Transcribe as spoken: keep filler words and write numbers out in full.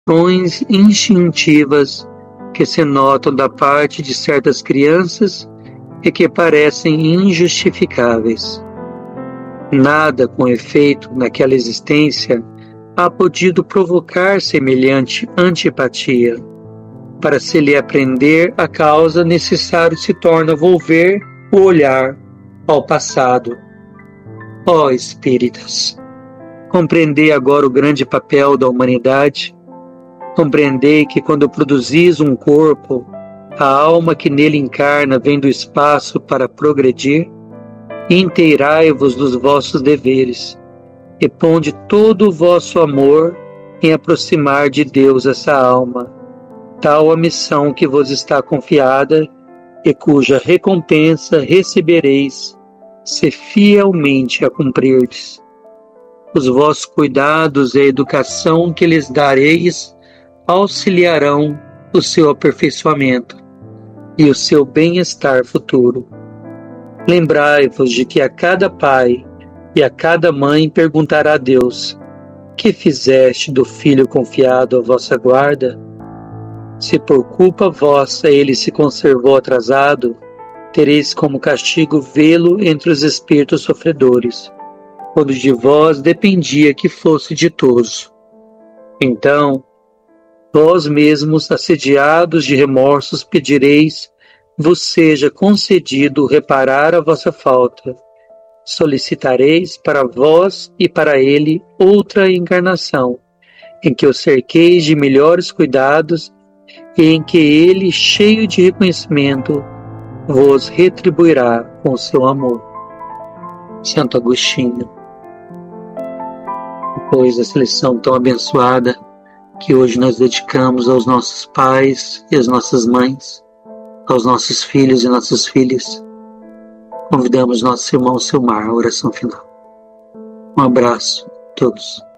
reações instintivas que se notam da parte de certas crianças e que parecem injustificáveis. Nada, com efeito, naquela existência há podido provocar semelhante antipatia. Para se lhe aprender a causa, necessário se torna volver o olhar ao passado. Ó espíritas, compreendei agora o grande papel da humanidade. Compreendei que quando produzis um corpo, a alma que nele encarna vem do espaço para progredir. Inteirai-vos dos vossos deveres e ponde todo o vosso amor em aproximar de Deus essa alma, tal a missão que vos está confiada e cuja recompensa recebereis se fielmente a cumprirdes. Os vossos cuidados e a educação que lhes dareis auxiliarão o seu aperfeiçoamento e o seu bem-estar futuro. Lembrai-vos de que a cada pai e a cada mãe perguntará a Deus: que fizeste do filho confiado à vossa guarda? Se por culpa vossa ele se conservou atrasado, tereis como castigo vê-lo entre os espíritos sofredores, quando de vós dependia que fosse ditoso. Então, vós mesmos, assediados de remorsos, pedireis vos seja concedido reparar a vossa falta. Solicitareis para vós e para ele outra encarnação, em que o cerqueis de melhores cuidados e em que ele, cheio de reconhecimento, vos retribuirá com o seu amor. Santo Agostinho. Depois dessa lição tão abençoada que hoje nós dedicamos aos nossos pais e às nossas mães, aos nossos filhos e nossas filhas, convidamos nosso irmão Silmar à oração final. Um abraço a todos.